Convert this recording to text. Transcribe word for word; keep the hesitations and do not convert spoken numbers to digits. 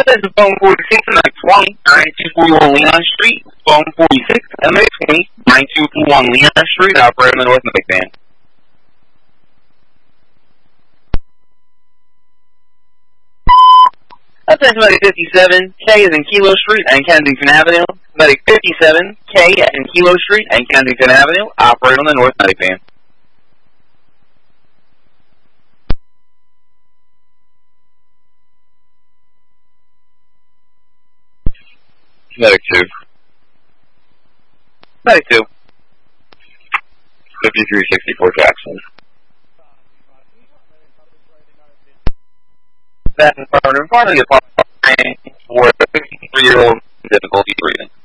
Attention, phone forty-six, M A twenty, nine two four one Leon Street. Phone forty-six, M A twenty, nine two four one Leon Street, operator in the North Medic van. Attention, Medic fifty-seven, K is in Kilo Street and Kensington Avenue. Medic fifty-seven, K is in Kilo Street and Kensington Avenue, operator in the North Medic van. Medic two. Medic two. fifty-three sixty-four Jackson. That's in front of the apartment for a sixty-three-year-old difficulty breathing.